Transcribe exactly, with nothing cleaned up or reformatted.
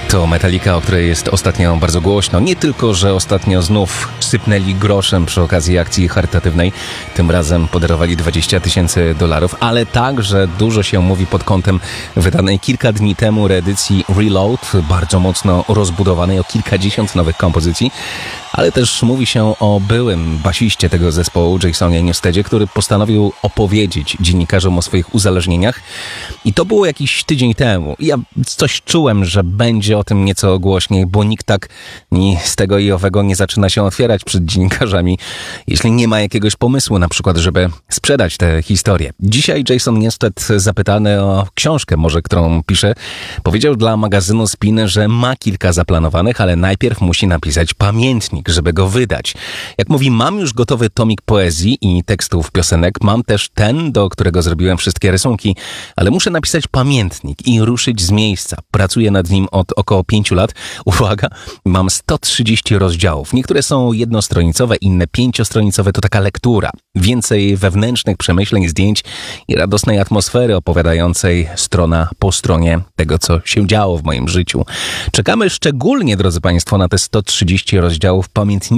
To Metallica, o której jest ostatnio bardzo głośno. Nie tylko, że ostatnio znów sypnęli groszem przy okazji akcji charytatywnej, tym razem podarowali dwadzieścia tysięcy dolarów, ale także dużo się mówi pod kątem wydanej kilka dni temu reedycji Reload, bardzo mocno rozbudowanej o kilkadziesiąt nowych kompozycji, ale też mówi się o byłym basiście tego zespołu, Jasonie Newstedzie, który postanowił opowiedzieć dziennikarzom o swoich uzależnieniach i to było jakiś tydzień temu. Ja coś czułem, że będzie o tym nieco głośniej, bo nikt tak ni z tego i owego nie zaczyna się otwierać przed dziennikarzami, jeśli nie ma jakiegoś pomysłu, na przykład, żeby sprzedać tę historię. Dzisiaj Jason Newsted, zapytany o książkę może, którą pisze, powiedział dla magazynu Spin, że ma kilka zaplanowanych, ale najpierw musi napisać pamiętnik, żeby go wydać. Jak mówi, mam już gotowy tomik poezji i tekstów piosenek, mam też ten, do którego zrobiłem wszystkie rysunki, ale muszę napisać pamiętnik i ruszyć z miejsca. Pracuję nad nim od około pięciu lat. Uwaga, mam sto trzydzieści rozdziałów. Niektóre są jednostronicowe, inne pięciostronicowe, to taka lektura. Więcej wewnętrznych przemyśleń, zdjęć i radosnej atmosfery opowiadającej strona po stronie tego, co się działo w moim życiu. Czekamy szczególnie, drodzy Państwo, na te sto trzydzieści rozdziałów pamiętnika